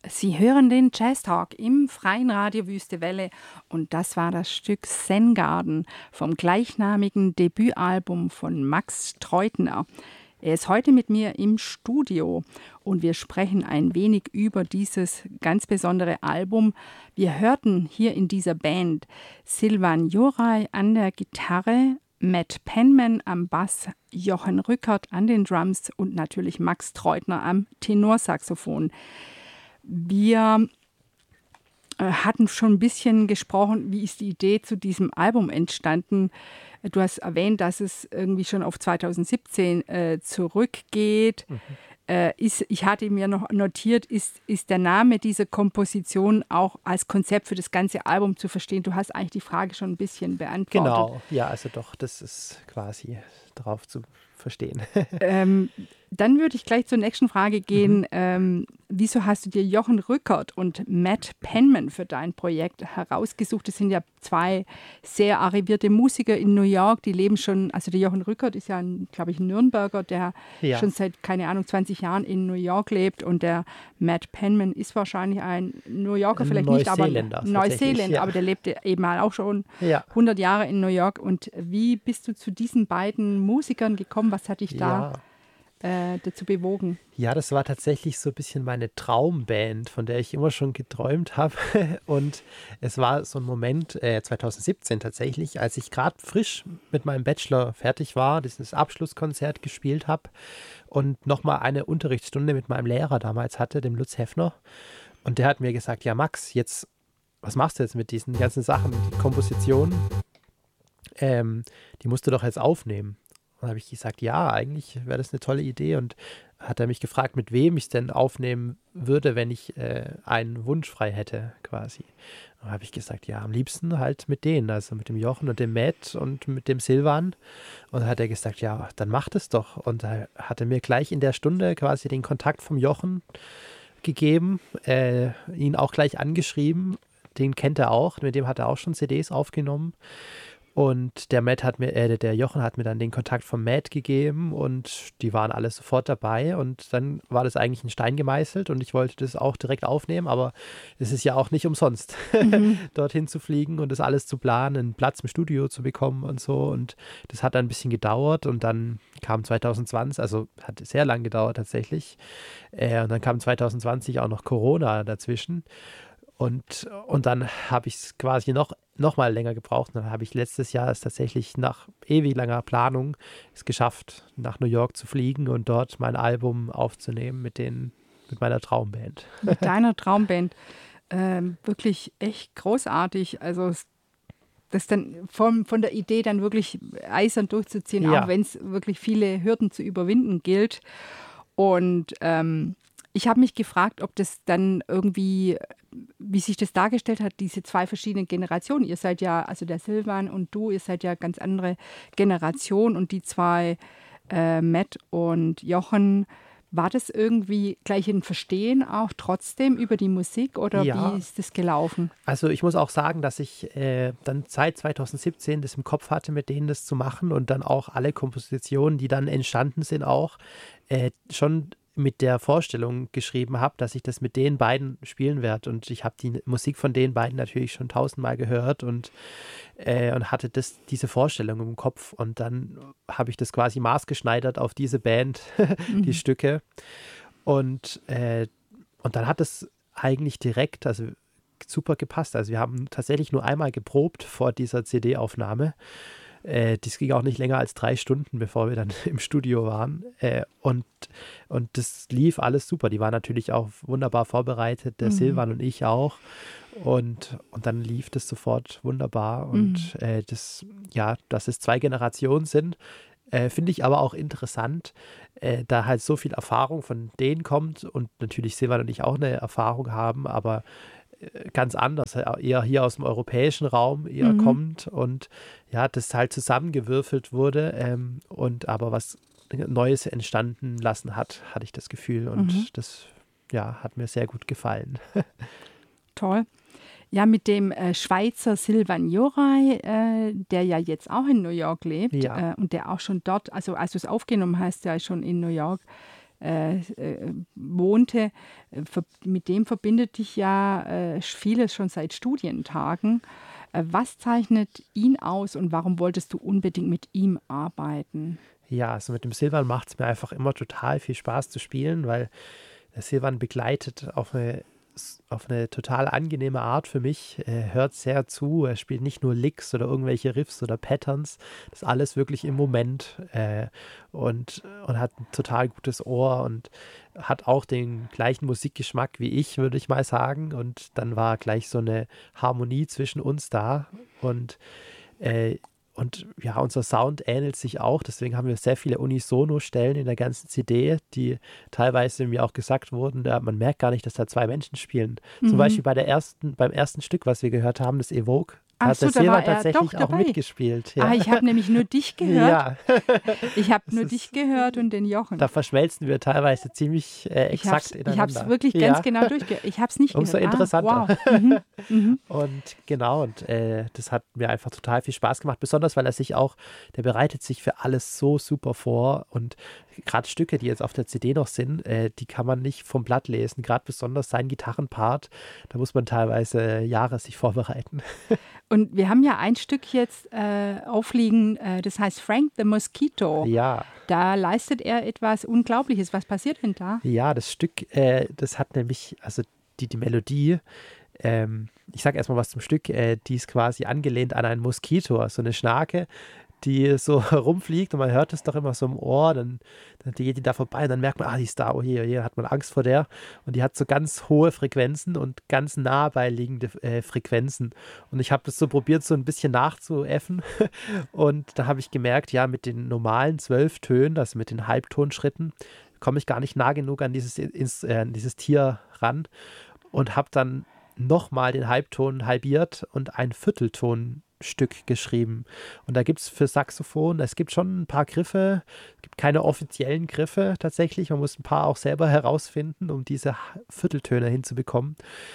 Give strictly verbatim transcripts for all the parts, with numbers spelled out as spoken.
Sie hören den Jazz Talk im freien Radio Wüste Welle und das war das Stück Zen Garden vom gleichnamigen Debütalbum von Max Treutner. Er ist heute mit mir im Studio und wir sprechen ein wenig über dieses ganz besondere Album. Wir hörten hier in dieser Band Silvan Joray an der Gitarre, Matt Penman am Bass, Jochen Rückert an den Drums und natürlich Max Treutner am Tenorsaxophon. Wir äh, hatten schon ein bisschen gesprochen, wie ist die Idee zu diesem Album entstanden. Du hast erwähnt, dass es irgendwie schon auf zweitausendsiebzehn äh, zurückgeht. Mhm. Äh, ist, ich hatte mir noch notiert, ist, ist der Name dieser Komposition auch als Konzept für das ganze Album zu verstehen? Du hast eigentlich die Frage schon ein bisschen beantwortet. Genau, ja, also doch, das ist quasi drauf zu verstehen. ähm, dann würde ich gleich zur nächsten Frage gehen. Mhm. Ähm, wieso hast du dir Jochen Rückert und Matt Penman für dein Projekt herausgesucht? Das sind ja zwei sehr arrivierte Musiker in New York, die leben schon, also der Jochen Rückert ist ja, glaube ich, ein Nürnberger, der ja. schon seit, keine Ahnung, zwanzig Jahren in New York lebt und der Matt Penman ist wahrscheinlich ein New Yorker, vielleicht nicht, aber Neuseeländer, ja. aber der lebte eben auch schon ja. hundert Jahre in New York. Und wie bist du zu diesen beiden Musikern gekommen? Was hat dich da ja. äh, dazu bewogen? Ja, das war tatsächlich so ein bisschen meine Traumband, von der ich immer schon geträumt habe. Und es war so ein Moment, äh, zweitausendsiebzehn tatsächlich, als ich gerade frisch mit meinem Bachelor fertig war, dieses Abschlusskonzert gespielt habe und nochmal eine Unterrichtsstunde mit meinem Lehrer damals hatte, dem Lutz Heffner. Und der hat mir gesagt, ja Max, jetzt, was machst du jetzt mit diesen ganzen Sachen, die Kompositionen? Ähm, die musst du doch jetzt aufnehmen. Und dann habe ich gesagt, ja, eigentlich wäre das eine tolle Idee. Und hat er mich gefragt, mit wem ich es denn aufnehmen würde, wenn ich äh, einen Wunsch frei hätte, quasi. Und dann habe ich gesagt, ja, am liebsten halt mit denen, also mit dem Jochen und dem Matt und mit dem Silvan. Und dann hat er gesagt, ja, dann mach das doch. Und da hat er mir gleich in der Stunde quasi den Kontakt vom Jochen gegeben, äh, ihn auch gleich angeschrieben. Den kennt er auch, mit dem hat er auch schon C Ds aufgenommen. Und der Matt hat mir, äh, der Jochen hat mir dann den Kontakt vom Matt gegeben und die waren alle sofort dabei und dann war das eigentlich in Stein gemeißelt und ich wollte das auch direkt aufnehmen, aber es ist ja auch nicht umsonst, mhm. dorthin zu fliegen und das alles zu planen, einen Platz im Studio zu bekommen und so und das hat dann ein bisschen gedauert und dann kam zweitausendzwanzig, also hat sehr lang gedauert tatsächlich äh, und dann kam zweitausendzwanzig auch noch Corona dazwischen. Und, und dann habe ich es quasi noch, noch mal länger gebraucht. Dann habe ich letztes Jahr es tatsächlich nach ewig langer Planung es geschafft, nach New York zu fliegen und dort mein Album aufzunehmen mit, den, mit meiner Traumband. Mit deiner Traumband. Ähm, wirklich echt großartig. Also das dann von, von der Idee dann wirklich eisern durchzuziehen, ja. auch wenn es wirklich viele Hürden zu überwinden gilt. Und ähm, ich habe mich gefragt, ob das dann irgendwie, wie sich das dargestellt hat, diese zwei verschiedenen Generationen. Ihr seid ja, also der Silvan und du, ihr seid ja ganz andere Generation und die zwei, äh, Matt und Jochen, war das irgendwie gleich ein Verstehen auch trotzdem über die Musik oder ja. wie ist das gelaufen? Also ich muss auch sagen, dass ich äh, dann seit zweitausendsiebzehn das im Kopf hatte, mit denen das zu machen und dann auch alle Kompositionen, die dann entstanden sind, auch äh, schon mit der Vorstellung geschrieben habe, dass ich das mit den beiden spielen werde. Und ich habe die Musik von den beiden natürlich schon tausendmal gehört und, äh, und hatte das, diese Vorstellung im Kopf. Und dann habe ich das quasi maßgeschneidert auf diese Band, mhm. die Stücke. Und, äh, und dann hat es eigentlich direkt, also super gepasst. Also wir haben tatsächlich nur einmal geprobt vor dieser C D-Aufnahme. Äh, das ging auch nicht länger als drei Stunden, bevor wir dann im Studio waren. Äh, und, und das lief alles super. Die waren natürlich auch wunderbar vorbereitet, der mhm. Silvan und ich auch. Und, und dann lief das sofort wunderbar. Und mhm. äh, das, ja, dass es zwei Generationen sind, äh, finde ich aber auch interessant, äh, da halt so viel Erfahrung von denen kommt und natürlich Silvan und ich auch eine Erfahrung haben, aber ganz anders, eher hier aus dem europäischen Raum eher mhm. kommt und ja, das halt zusammengewürfelt wurde ähm, und aber was Neues entstanden lassen hat, hatte ich das Gefühl und mhm. das ja, hat mir sehr gut gefallen. Toll. Ja, mit dem äh, Schweizer Silvan Joray, äh, der ja jetzt auch in New York lebt ja. äh, und der auch schon dort, also als du es aufgenommen hast, der ist schon in New York äh, äh, wohnte. Äh, ver- mit dem verbindet dich ja äh, vieles schon seit Studientagen. Äh, was zeichnet ihn aus und warum wolltest du unbedingt mit ihm arbeiten? Ja, also mit dem Silvan macht es mir einfach immer total viel Spaß zu spielen, weil der Silvan begleitet auf eine, auf eine total angenehme Art für mich. Er hört sehr zu, er spielt nicht nur Licks oder irgendwelche Riffs oder Patterns, das ist alles wirklich im Moment äh, und, und hat ein total gutes Ohr und hat auch den gleichen Musikgeschmack wie ich, würde ich mal sagen. Und dann war gleich so eine Harmonie zwischen uns da und äh, Und ja, unser Sound ähnelt sich auch, deswegen haben wir sehr viele Unisono-Stellen in der ganzen C D, die teilweise mir auch gesagt wurden, da, man merkt gar nicht, dass da zwei Menschen spielen. Zum Mhm. Beispiel bei der ersten, beim ersten Stück, was wir gehört haben, das Evoke, Ach hat so, der da war Silvan er tatsächlich doch auch dabei. mitgespielt. Ja. Ah, ich habe nämlich nur dich gehört. Ja, Ich habe Das nur ist- dich gehört und den Jochen. da verschmelzen wir teilweise ziemlich äh, Ich habe exakt es ich hab's ineinander. wirklich Ja. ganz genau durchgehört. Ich habe es nicht Umso gehört. interessanter. Ah, wow. Mhm. Mhm. Und genau, und äh, das hat mir einfach total viel Spaß gemacht, besonders weil er sich auch, der bereitet sich für alles so super vor und gerade Stücke, die jetzt auf der C D noch sind, äh, die kann man nicht vom Blatt lesen, gerade besonders sein Gitarrenpart, da muss man teilweise Jahre sich vorbereiten. Und wir haben ja ein Stück jetzt äh, aufliegen, äh, das heißt Frank the Mosquito. Ja, Da leistet er etwas Unglaubliches. Was passiert denn da? ja, das Stück, äh, das hat nämlich, also die, die Melodie, ähm, ich sage erstmal was zum Stück, äh, die ist quasi angelehnt an einen Moskito, also eine Schnake, die so rumfliegt und man hört es doch immer so im Ohr, dann, dann geht die da vorbei und dann merkt man, ah, die ist da, oh je, oh je, hat man Angst vor der und die hat so ganz hohe Frequenzen und ganz nah beiliegende äh, Frequenzen und ich habe das so probiert, so ein bisschen nachzuäffen und da habe ich gemerkt, ja, mit den normalen zwölf Tönen, also mit den Halbtonschritten, komme ich gar nicht nah genug an dieses, ins, äh, an dieses Tier ran und habe dann nochmal den Halbton halbiert und ein Vierteltonstück geschrieben. Und da gibt es für Saxophon, es gibt schon ein paar Griffe, es gibt keine offiziellen Griffe tatsächlich, man muss ein paar auch selber herausfinden, um diese Vierteltöne hinzubekommen.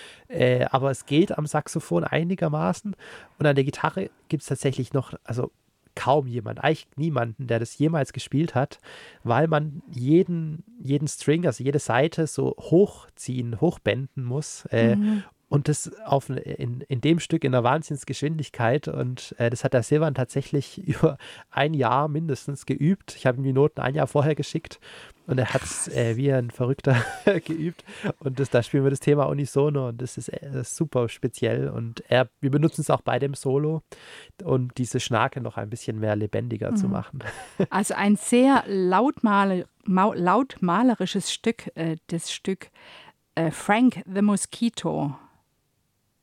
Äh, aber es geht am Saxophon einigermaßen und an der Gitarre gibt es tatsächlich noch, also kaum jemand, eigentlich niemanden, der das jemals gespielt hat, weil man jeden, jeden String, also jede Saite so hochziehen, hochbänden muss. Äh, Mhm. Und das auf, in, in dem Stück in einer Wahnsinnsgeschwindigkeit. Und äh, das hat der Silvan tatsächlich über ein Jahr mindestens geübt. Ich habe ihm die Noten ein Jahr vorher geschickt und er hat es äh, wie ein Verrückter geübt. Und das, da spielen wir das Thema Unisono und das ist, äh, das ist super speziell. Und er, wir benutzen es auch bei dem Solo, um diese Schnake noch ein bisschen mehr lebendiger Mhm. zu machen. Also ein sehr lautmaler, mau, lautmalerisches Stück, äh, das Stück äh, Frank the Mosquito.